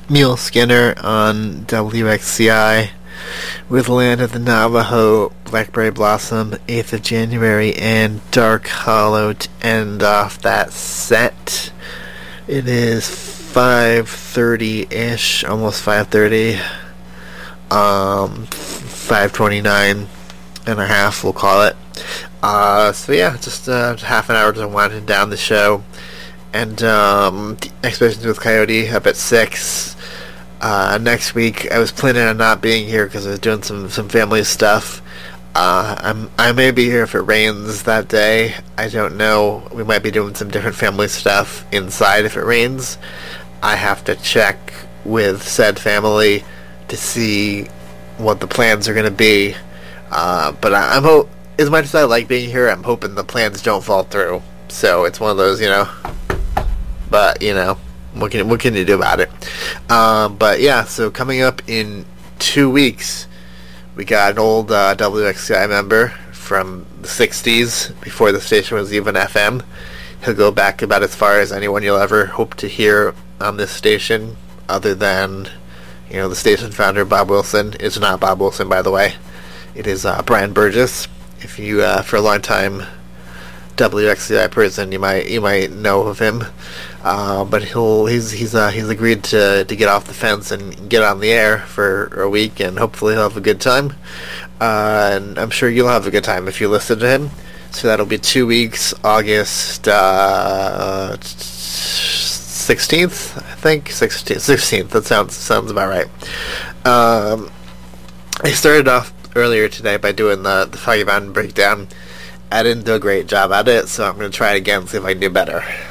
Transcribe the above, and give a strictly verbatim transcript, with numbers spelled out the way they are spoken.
Mule Skinner on W X C I with Land of the Navajo, Blackberry Blossom, eighth of January, and Dark Hollow to end off that set. It is five thirty-ish, almost five thirty. Um, five twenty-nine and a half, we'll call it. Uh, so yeah, just uh, half an hour to winding down the show. And um, Expeditions with Coyote up at six. Uh, next week, I was planning on not being here because I was doing some, some family stuff. Uh, I'm, I may be here if it rains that day. I don't know. We might be doing some different family stuff inside if it rains. I have to check with said family to see what the plans are going to be. Uh, but I, I'm ho- as much as I like being here, I'm hoping the plans don't fall through. So it's one of those, you know. But, you know. What can what can you do about it? Um, but yeah, so coming up in two weeks, we got an old uh, W X C I member from the sixties, before the station was even F M. He'll go back about as far as anyone you'll ever hope to hear on this station, other than, you know, the station founder, Bob Wilson. It's not Bob Wilson, by the way. It is uh, Brian Burgess. If you, uh, for a long time, W X C I person, you might you might know of him. Uh, but he'll he's he's uh, he's agreed to to get off the fence and get on the air for a week, and hopefully he'll have a good time. Uh, and I'm sure you'll have a good time if you listen to him. So that'll be two weeks, August uh, sixteenth, I think. sixteenth, sixteenth. That sounds sounds about right. Um, I started off earlier today by doing the the Foggy Mountain breakdown. I didn't do a great job at it, so I'm going to try it again and see if I can do better.